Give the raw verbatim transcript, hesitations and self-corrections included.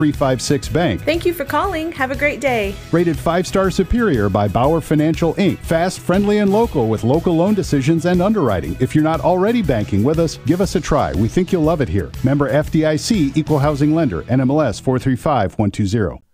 three five six bank. Thank you for calling. Have a great day. Rated five-star superior by Bauer Financial Incorporated. Fast, friendly, and local with local loan decisions and underwriting. If you're not already banking with us, give us a try. We think you'll love it here. Member F D I C, Equal Housing Lender, N M L S four three five one two zero.